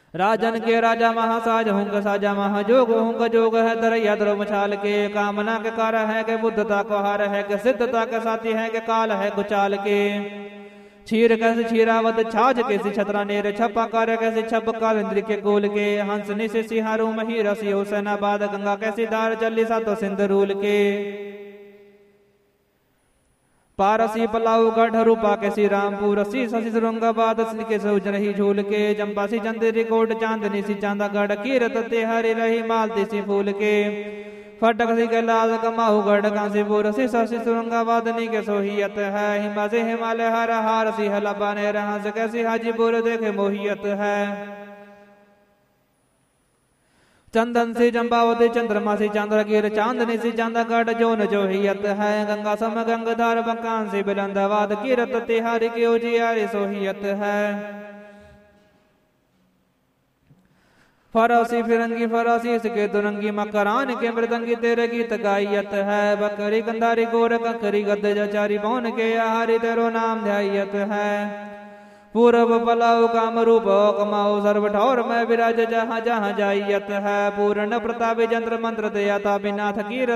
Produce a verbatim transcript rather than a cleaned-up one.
राजन के राजा महासाज होंगे साजा महाजोग होंगे जोग है दरैया द्रव छाल के। कामना के कार है के बुद्धता को हार है के सिद्धता के साथी है के काल है कुचाल के। क्षीर कैसे क्षीरावत छाछ कैसी छतरा नेर छपा कार्य कैसे छप काल इंद्र के गोल के। हंस निशि सिहारू मही रसी हो सेनाबाद गंगा कैसी धार चली सातो सिंध रूल के। पारसी पलाऊ गढ़ रूपा कैसी रामपुर सी शशि सुरंगाबाद के सौज रही झूल के। जम्पासी चंदेरी कोट चांदनी सी चांदा गढ़ कीरत ते हरी रही मालती सी फूल के। फटक सी के लाल कमाऊ गढ़ कांसीपुर सी शशि सुरंगाबाद नी के सोहियत है। हिमा से हिमालय हर हार सी हला बाने रहा से कैसी हाजीपुर देखे मोहियत है। चंदन से जम्बावती चंद्रमा से चंद्रगिर चांदनी से चांदागढ़ जोन जोहियत है। गंगा सम गंगधार बकान से बिलंदाबाद कीरत तिहारी की उजियारी सोहियत है। फरासी फिरंगी फरासी इसके दुरंगी मकरान के मृदंगी तेरे गीत गायत है। बकरी कंधारी गोर ककरी गद्द जचारी पौन के आहारी तेरो नाम ध्यायत है। पूरब पलाऊ काम रूप कमाओ सर्व ठौर में विराज जहाँ जहाँ जाइयत है। पूर्ण प्रताप जंत्र मंत्र दयाता विनाथ कीर